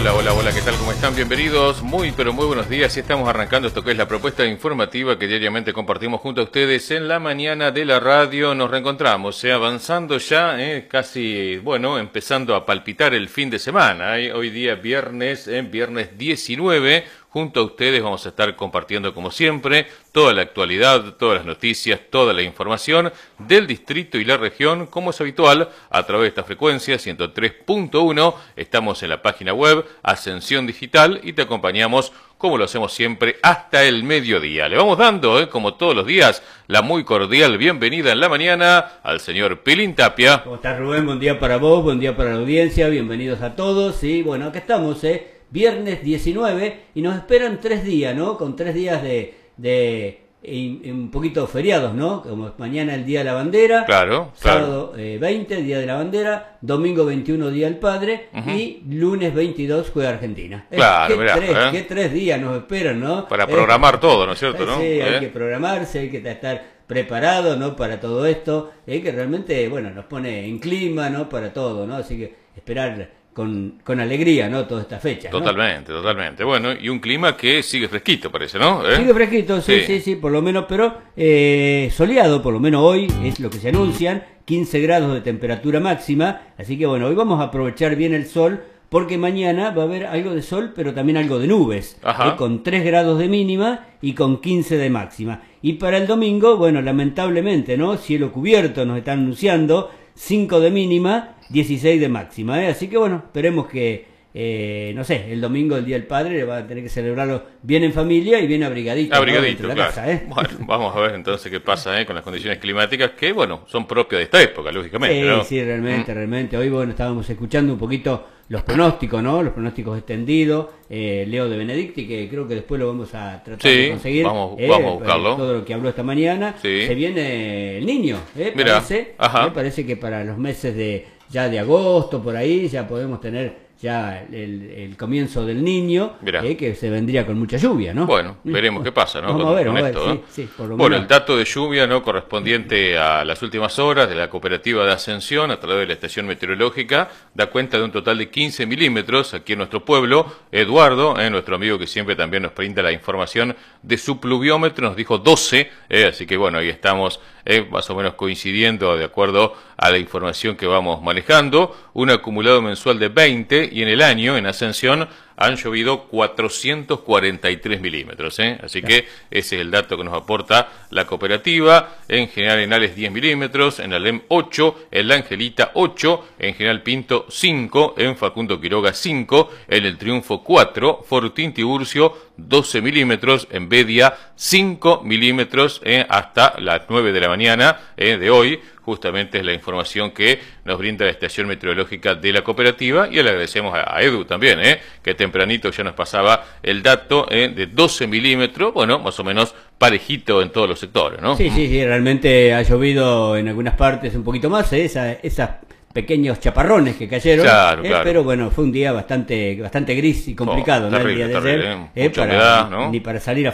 Hola, ¿qué tal? ¿Cómo están? Bienvenidos, pero muy buenos días. Y estamos arrancando esto que es la propuesta informativa que diariamente compartimos junto a ustedes en la mañana de la radio. Nos reencontramos, avanzando ya, casi, empezando a palpitar el fin de semana. Hoy día viernes 19, junto a ustedes vamos a estar compartiendo como siempre toda la actualidad, todas las noticias, toda la información del distrito y la región, como es habitual, a través de esta frecuencia 103.1. Estamos en la página web Ascensión Digital y te acompañamos como lo hacemos siempre hasta el mediodía. Le vamos dando, como todos los días, la muy cordial bienvenida en la mañana al señor Pilín Tapia. ¿Cómo estás, Rubén? Buen día para vos, buen día para la audiencia, bienvenidos a todos. Y bueno, acá estamos, viernes 19 y nos esperan 3 días, ¿no? Con 3 días de un poquito feriados, ¿no? Como mañana el Día de la Bandera, claro, sábado 20, Día de la Bandera, domingo 21, Día del Padre, y lunes 22 juega Argentina. Claro, ¿Qué 3 días nos esperan, ¿no? Para programar todo, ¿no es cierto? ¿no? Sí, hay que programarse, hay que estar preparado, ¿no? Para todo esto, que realmente, nos pone en clima, ¿no? Para todo, ¿no? Así que esperar con alegría, ¿no? Toda esta fecha, ¿no? Totalmente. Bueno, y un clima que sigue fresquito, parece, ¿no? Sigue fresquito, sí, por lo menos, pero soleado, por lo menos hoy, es lo que se anuncian, 15 grados de temperatura máxima, así que hoy vamos a aprovechar bien el sol, porque mañana va a haber algo de sol, pero también algo de nubes, con 3 grados de mínima y con 15 de máxima. Y para el domingo, lamentablemente, ¿no? Cielo cubierto, nos están anunciando, 5 de mínima, 16 de máxima, así que esperemos que, el domingo, el Día del Padre, va a tener que celebrarlo bien en familia y bien abrigadito. Abrigadito, ¿no? claro. Casa, Bueno, vamos a ver entonces qué pasa con las condiciones climáticas que, son propias de esta época, lógicamente, ¿no? Sí, realmente. Hoy, estábamos escuchando un poquito los pronósticos, ¿no? Los pronósticos extendidos, Leo de Benedicti, que creo que después lo vamos a tratar de conseguir. Vamos a buscarlo. Todo lo que habló esta mañana. Sí. Se viene el niño, Mirá, parece que para los meses de agosto, por ahí, ya podemos tener ya el comienzo del niño, que se vendría con mucha lluvia, ¿no? Bueno, veremos qué pasa, ¿no? Vamos a ver, esto, sí, por lo menos. El dato de lluvia, ¿no? Correspondiente a las últimas horas de la cooperativa de Ascensión a través de la estación meteorológica da cuenta de un total de 15 milímetros aquí en nuestro pueblo. Eduardo, nuestro amigo que siempre también nos brinda la información de su pluviómetro, nos dijo 12, así que ahí estamos más o menos coincidiendo de acuerdo a la información que vamos manejando. Un acumulado mensual de 20 y en el año, en Ascensión, han llovido 443 milímetros, así que ese es el dato que nos aporta la cooperativa. En General Henares 10 milímetros, en Alem 8, en La Angelita 8, en General Pinto 5, en Facundo Quiroga 5, en El Triunfo 4, Fortín Tiburcio 12 milímetros, en Bedia 5 milímetros, hasta las 9 de la mañana de hoy. Justamente es la información que nos brinda la estación meteorológica de la cooperativa, y le agradecemos a Edu también, que tempranito ya nos pasaba el dato de 12 milímetros, más o menos parejito en todos los sectores, ¿no? Sí, realmente ha llovido en algunas partes un poquito más, esas pequeños chaparrones que cayeron, claro. Pero fue un día bastante gris y complicado, ¿no? Terrible, el día de ayer, mucha humedad, ¿no? ni para salir a